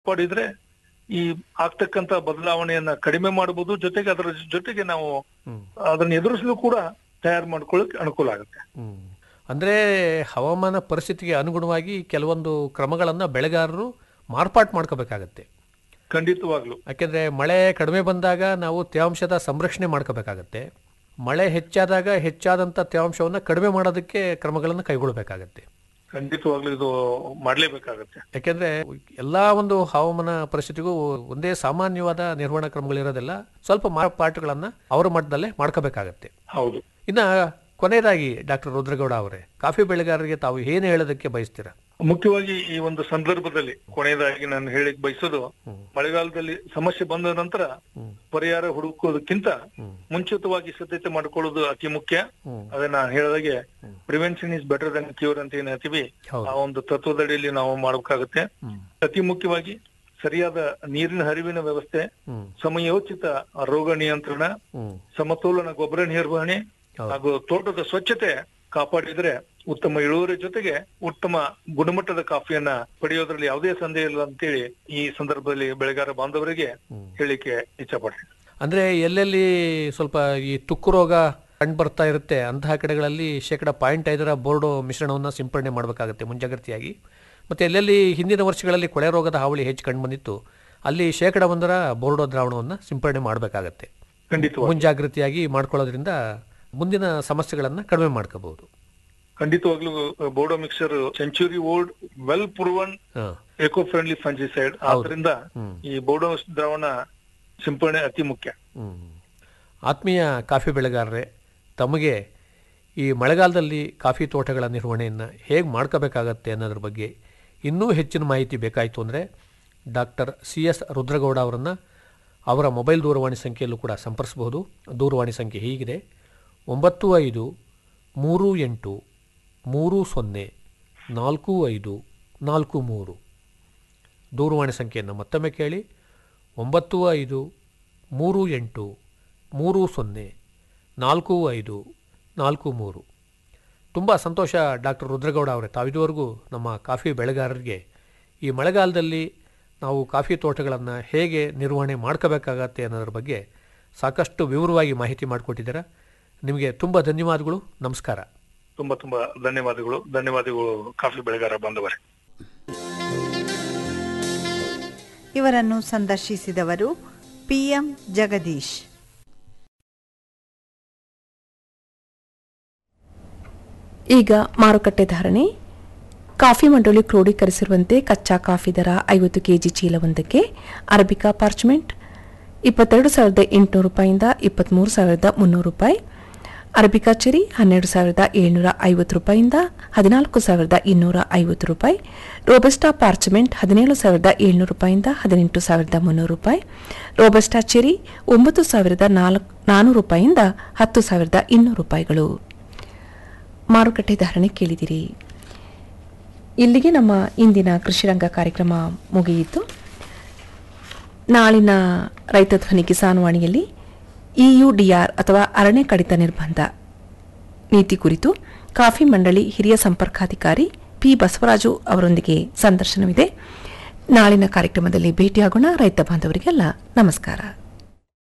ಪಡಿದ್ರೆ ಈ ಆಗ್ತಕ್ಕಂತ ಬದಲಾವಣೆಯನ್ನ ಕಡಿಮೆ ಮಾಡಬಹುದು. ಜೊತೆಗೆ ಅದರ ಜೊತೆಗೆ ನಾವು ಅದನ್ನ ಎದುರಿಸಲು ಕೂಡ ತಯಾರು ಮಾಡ್ಕೊಳ್ಳೋಕೆ ಅನುಕೂಲ ಆಗುತ್ತೆ. ಅಂದ್ರೆ ಹವಾಮಾನ ಪರಿಸ್ಥಿತಿಗೆ ಅನುಗುಣವಾಗಿ ಕೆಲವೊಂದು ಕ್ರಮಗಳನ್ನ ಬೆಳೆಗಾರರು ಮಾರ್ಪಾಟು ಮಾಡ್ಕೋಬೇಕಾಗತ್ತೆ. ಖಂಡಿತವಾಗ್ಲು. ಯಾಕೆಂದ್ರೆ ಮಳೆ ಕಡಿಮೆ ಬಂದಾಗ ನಾವು ತೇವಾಂಶದ ಸಂರಕ್ಷಣೆ ಮಾಡ್ಕೋಬೇಕಾಗತ್ತೆ. ಮಳೆ ಹೆಚ್ಚಾದಾಗ ಹೆಚ್ಚಾದಂತ ತೇವಾಂಶವನ್ನ ಕಡಿಮೆ ಮಾಡೋದಕ್ಕೆ ಕ್ರಮಗಳನ್ನು ಕೈಗೊಳ್ಳಬೇಕಾಗತ್ತೆ. ಖಂಡಿತವಾಗ್ಲೂ ಇದು ಮಾಡ್ಲೇಬೇಕಾಗತ್ತೆ. ಯಾಕೆಂದ್ರೆ ಎಲ್ಲಾ ಒಂದು ಹವಾಮಾನ ಪರಿಸ್ಥಿತಿಗೂ ಒಂದೇ ಸಾಮಾನ್ಯವಾದ ನಿರ್ವಹಣಾ ಕ್ರಮಗಳಿರೋದಿಲ್ಲ. ಸ್ವಲ್ಪ ಮಾರ್ಪಾಟುಗಳನ್ನ ಅವರ ಮಟ್ಟದಲ್ಲೇ ಮಾಡ್ಕೋಬೇಕಾಗತ್ತೆ. ಹೌದು. ಇನ್ನ ಕೊನೆಯದಾಗಿ ಡಾಕ್ಟರ್ ರುದ್ರಗೌಡ ಅವರೇ, ಕಾಫಿ ಬೆಳೆಗಾರರಿಗೆ ತಾವು ಏನು ಹೇಳೋದಕ್ಕೆ ಬಯಸ್ತೀರಾ? ಮುಖ್ಯವಾಗಿ ಈ ಒಂದು ಸಂದರ್ಭದಲ್ಲಿ ಕೊನೆಯದಾಗಿ ನಾನು ಹೇಳಿಕ್ ಬಯಸೋದು, ಮಳೆಗಾಲದಲ್ಲಿ ಸಮಸ್ಯೆ ಬಂದ ನಂತರ ಪರಿಹಾರ ಹುಡುಕೋದಕ್ಕಿಂತ ಮುಂಚಿತವಾಗಿ ಸಿದ್ಧತೆ ಮಾಡ್ಕೊಳ್ಳೋದು ಅತಿ ಮುಖ್ಯ. ಅದೇ ನಾನು ಹೇಳಿದಾಗೆ prevention is better than cure ಅಂತ ಏನ್ ಹೇಳ್ತೀವಿ, ಆ ಒಂದು ತತ್ವದಡಿಯಲ್ಲಿ ನಾವು ಮಾಡಬೇಕಾಗುತ್ತೆ. ಅತಿ ಮುಖ್ಯವಾಗಿ ಸರಿಯಾದ ನೀರಿನ ಹರಿವಿನ ವ್ಯವಸ್ಥೆ, ಸಮಯೋಚಿತ ರೋಗ ನಿಯಂತ್ರಣ, ಸಮತೋಲನ ಗೊಬ್ಬರ ನಿರ್ವಹಣೆ ಹಾಗೂ ತೋಟದ ಸ್ವಚ್ಛತೆ ಕಾಪಾಡಿದ್ರೆ ಉತ್ತಮ ಇಳುವರಿ ಜೊತೆಗೆ ಉತ್ತಮ ಗುಣಮಟ್ಟದ ಕಾಫಿಯನ್ನ ಪಡೆಯೋದ್ರಲ್ಲಿ ಯಾವುದೇ ಸಂದೇಹ ಇಲ್ಲ ಅಂತೇಳಿ ಈ ಸಂದರ್ಭದಲ್ಲಿ ಬೆಳೆಗಾರ ಬಾಂಧವರಿಗೆ ಹೇಳಿಕೆ ಇಚ್ಛಪಡ್ತೀನಿ. ಅಂದ್ರೆ ಎಲ್ಲೆಲ್ಲಿ ಸ್ವಲ್ಪ ಈ ತುಕ್ಕು ರೋಗ ಕಂಡು ಬರ್ತಾ ಇರುತ್ತೆ ಅಂತಹ ಕಡೆಗಳಲ್ಲಿ 0.5% ಬೋರ್ಡೋ ಮಿಶ್ರಣವನ್ನ ಸಿಂಪಡಣೆ ಮಾಡಬೇಕಾಗುತ್ತೆ ಮುಂಜಾಗ್ರತೆಯಾಗಿ. ಮತ್ತೆ ಎಲ್ಲೆಲ್ಲಿ ಹಿಂದಿನ ವರ್ಷಗಳಲ್ಲಿ ಕೊಳೆ ರೋಗದ ಹಾವಳಿ ಹೆಚ್ಚು ಕಂಡು ಬಂದಿತ್ತು ಅಲ್ಲಿ 1% ಬೋರ್ಡೋ ದ್ರಾವಣವನ್ನ ಸಿಂಪಡಣೆ ಮಾಡಬೇಕಾಗತ್ತೆ. ಮುಂಜಾಗ್ರತೆಯಾಗಿ ಮಾಡ್ಕೊಳ್ಳೋದ್ರಿಂದ ಮುಂದಿನ ಸಮಸ್ಯೆಗಳನ್ನ ಕಡಿಮೆ ಮಾಡ್ಕೋಬಹುದು. ಖಂಡಿತವಾಗ್ಲೂ Bordeaux mixer century old well proven eco friendly fungicide. ಆದ್ರಿಂದ ಈ ಬೋರ್ಡೋ ದ್ರಾವಣ ಸಿಂಪಡಣೆ ಅತಿ ಮುಖ್ಯ. ಆತ್ಮೀಯ ಕಾಫಿ ಬೆಳೆಗಾರರೇ, ತಮಗೆ ಈ ಮಳೆಗಾಲದಲ್ಲಿ ಕಾಫಿ ತೋಟಗಳ ನಿರ್ವಹಣೆಯನ್ನು ಹೇಗೆ ಮಾಡ್ಕೋಬೇಕಾಗತ್ತೆ ಅನ್ನೋದ್ರ ಬಗ್ಗೆ ಇನ್ನೂ ಹೆಚ್ಚಿನ ಮಾಹಿತಿ ಬೇಕಾಯಿತು ಅಂದರೆ ಡಾಕ್ಟರ್ CS ರುದ್ರಗೌಡ ಅವರನ್ನು ಅವರ ಮೊಬೈಲ್ ದೂರವಾಣಿ ಸಂಖ್ಯೆಯಲ್ಲೂ ಕೂಡ ಸಂಪರ್ಸಬಹುದು. ದೂರವಾಣಿ ಸಂಖ್ಯೆ ಹೀಗಿದೆ: 9538304543. ದೂರವಾಣಿ ಸಂಖ್ಯೆಯನ್ನು ಮತ್ತೊಮ್ಮೆ ಕೇಳಿ: 9538304543. ತುಂಬ ಸಂತೋಷ ಡಾಕ್ಟರ್ ರುದ್ರಗೌಡ ಅವರೇ, ತಾವಿದುವರೆಗೂ ನಮ್ಮ ಕಾಫಿ ಬೆಳೆಗಾರರಿಗೆ ಈ ಮಳೆಗಾಲದಲ್ಲಿ ನಾವು ಕಾಫಿ ತೋಟಗಳನ್ನು ಹೇಗೆ ನಿರ್ವಹಣೆ ಮಾಡ್ಕೋಬೇಕಾಗತ್ತೆ ಅನ್ನೋದ್ರ ಬಗ್ಗೆ ಸಾಕಷ್ಟು ವಿವರವಾಗಿ ಮಾಹಿತಿ ಮಾಡಿಕೊಟ್ಟಿದ್ದೀರಾ. ನಿಮಗೆ ತುಂಬ ಧನ್ಯವಾದಗಳು. ನಮಸ್ಕಾರ. ತುಂಬ ಧನ್ಯವಾದಗಳು. ಕಾಫಿ ಬೆಳೆಗಾರ ಬಾಂಧವರೇ. ಇವರನ್ನು ಸಂದರ್ಶಿಸಿದವರು PM ಜಗದೀಶ್. ಈಗ ಮಾರುಕಟ್ಟೆ ಧಾರಣೆ. ಕಾಫಿ ಮಂಡಳಿ ಕ್ರೋಢೀಕರಿಸಿರುವಂತೆ ಕಚ್ಚಾ ಕಾಫಿ ದರ 50 kg ಚೀಲವೊಂದಕ್ಕೆ ಅರಬಿಕಾ ಪಾರ್ಚ್ಮೆಂಟ್ 22,800 ರೂಪಾಯಿಂದ 23,300 ರೂಪಾಯಿ, ಅರಬಿಕಾ ಚೆರಿ 12,750 ರೂಪಾಯಿಂದ 14,250 ರೂಪಾಯಿ, ರೋಬಸ್ಟಾ ಪಾರ್ಚ್ಮೆಂಟ್ 17,700 ರೂಪಾಯಿಂದ 18,300 ರೂಪಾಯಿ, ರೋಬಸ್ಟಾ ಚೆರಿ 9,400 ರೂಪಾಯಿಂದ 10,200 ರೂಪಾಯಿಗಳು. ಮಾರುಕಟ್ಟೆ ಧಾರಣೆ ಕೇಳಿದಿರಿ. ಇಲ್ಲಿಗೆ ನಮ್ಮ ಇಂದಿನ ಕೃಷಿರಂಗ ಕಾರ್ಯಕ್ರಮ ಮುಗಿಯಿತು. ನಾಳಿನ ರೈತ ಧ್ವನಿ ಕಿಸಾನ್ ವಾಣಿಯಲ್ಲಿ EUDR ಅಥವಾ ಅರಣ್ಯ ಕಡಿತ ನಿರ್ಬಂಧ ನೀತಿ ಕುರಿತು ಕಾಫಿ ಮಂಡಳಿ ಹಿರಿಯ ಸಂಪರ್ಕಾಧಿಕಾರಿ P. ಬಸವರಾಜು ಅವರೊಂದಿಗೆ ಸಂದರ್ಶನವಿದೆ. ನಾಳಿನ ಕಾರ್ಯಕ್ರಮದಲ್ಲಿ ಭೇಟಿಯಾಗೋಣ. ರೈತ ಬಾಂಧವರಿಗೆಲ್ಲ ನಮಸ್ಕಾರ.